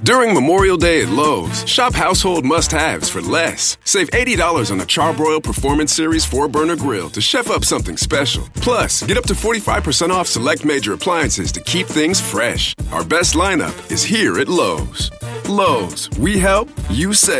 During Memorial Day at Lowe's, shop household must-haves for less. Save $80 on the Charbroil Performance Series 4-burner grill to chef up something special. Plus, get up to 45% off select major appliances to keep things fresh. Our best lineup is here at Lowe's. Lowe's, we help, you save.